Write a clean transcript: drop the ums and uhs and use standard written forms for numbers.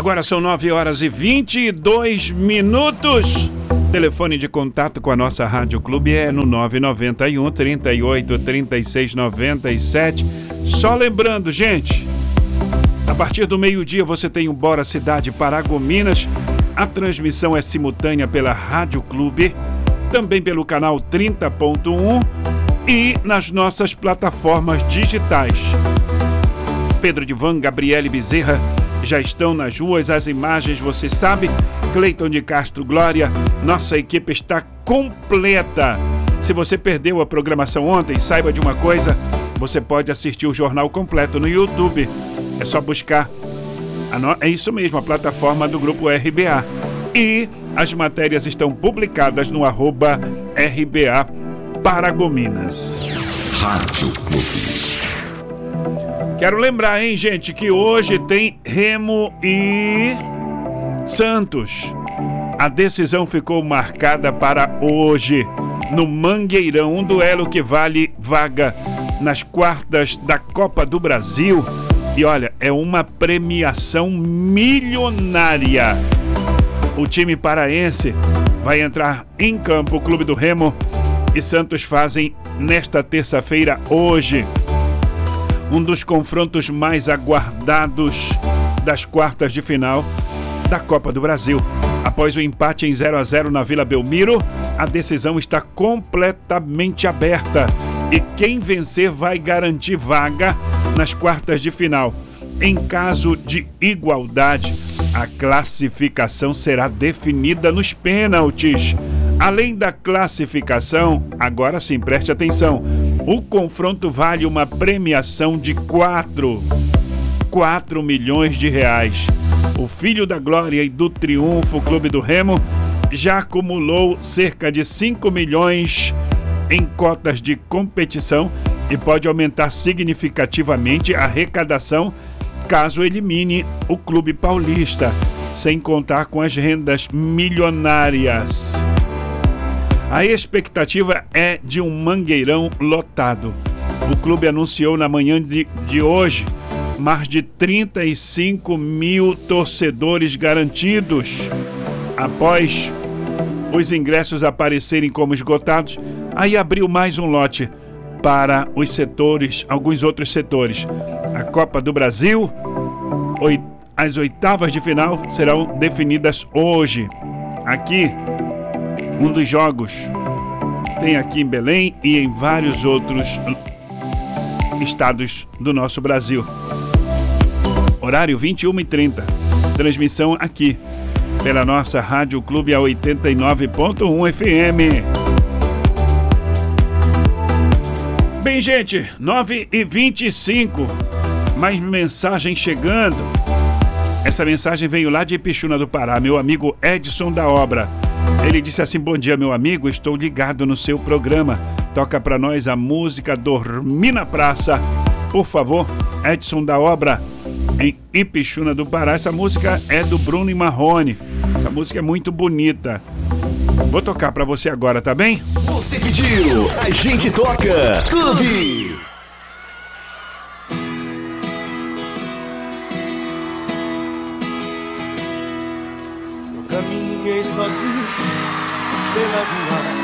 Agora são 9h22. Telefone de contato com a nossa Rádio Clube é no 991 38 36 97. Só lembrando, gente, a partir do meio-dia você tem o Bora Cidade Paragominas. A transmissão é simultânea pela Rádio Clube, também pelo canal 30.1 e nas nossas plataformas digitais. Pedro Divan, Gabriele Bezerra já estão nas ruas, as imagens você sabe. Cleiton de Castro, Glória, nossa equipe está completa. Se você perdeu a programação ontem, saiba de uma coisa, você pode assistir o jornal completo no YouTube. É só buscar, é isso mesmo, a plataforma do Grupo RBA. E as matérias estão publicadas no @RBA Paragominas. Rádio Clube. Quero lembrar, hein, gente, que hoje tem Remo e Santos. A decisão ficou marcada para hoje, no Mangueirão, um duelo que vale vaga nas quartas da Copa do Brasil. E olha, é uma premiação milionária. O time paraense vai entrar em campo. O Clube do Remo e Santos fazem nesta terça-feira, hoje, um dos confrontos mais aguardados das quartas de final da Copa do Brasil. Após o empate em 0-0 na Vila Belmiro, a decisão está completamente aberta e quem vencer vai garantir vaga nas quartas de final. Em caso de igualdade, a classificação será definida nos pênaltis. Além da classificação, agora sim, preste atenção, o confronto vale uma premiação de 4 milhões de reais. O Filho da Glória e do Triunfo, Clube do Remo, já acumulou cerca de 5 milhões em cotas de competição e pode aumentar significativamente a arrecadação caso elimine o Clube Paulista, sem contar com as rendas milionárias. A expectativa é de um Mangueirão lotado. O clube anunciou na manhã de hoje mais de 35 mil torcedores garantidos. Após os ingressos aparecerem como esgotados, aí abriu mais um lote para os setores, alguns outros setores. A Copa do Brasil, as oitavas de final serão definidas hoje. Aqui, um dos jogos tem aqui em Belém e em vários outros estados do nosso Brasil. Horário 21h30. Transmissão aqui pela nossa Rádio Clube a 89.1 FM. Bem, gente, 9h25. Mais mensagem chegando. Essa mensagem veio lá de Ipixuna do Pará, meu amigo Edson da Obra. Ele disse assim: bom dia, meu amigo, estou ligado no seu programa. Toca pra nós a música Dormir na Praça. Por favor, Edson da Obra, em Ipixuna do Pará. Essa música é do Bruno e Marrone. Essa música é muito bonita. Vou tocar pra você agora, tá bem? Você pediu, a gente toca. Clube. Eu caminhei sozinho pela rua,